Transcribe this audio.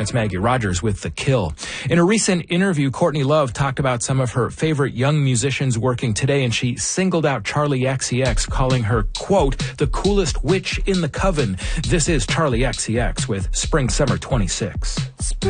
That's Maggie Rogers with The Kill. In a recent interview, Courtney Love talked about some of her favorite young musicians working today, and she singled out Charli XCX, calling her, quote, the coolest witch in the coven. This is Charli XCX with Spring Summer 26.